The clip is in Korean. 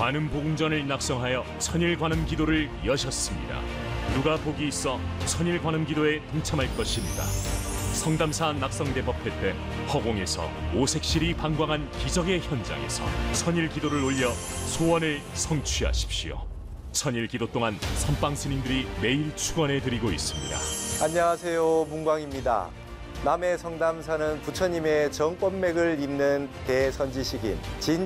관음 복음전을 낙성하여 천일 관음 기도를 여셨습니다. 누가 복이 있어 천일 관음 기도에 동참할 것입니다. 성담사 낙성대법회 때 허공에서 오색실이 방광한 기적의 현장에서 천일 기도를 올려 소원을 성취하십시오. 천일 기도 동안 선방 스님들이 매일 축원해 드리고 있습니다. 안녕하세요, 문광입니다. 남해 성담사는 부처님의 정법맥을 잇는 대선지식인